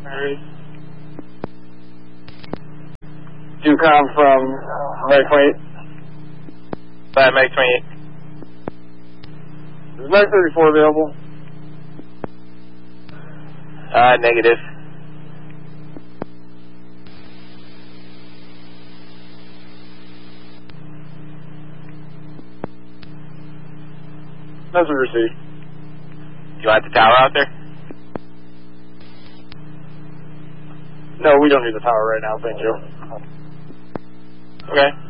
Alright. Ducom from Mag 28. Mag 28. Is Mag 34 available? Negative. Message received. You want the tower out there? No, we don't need the tower right now, thank you. Okay.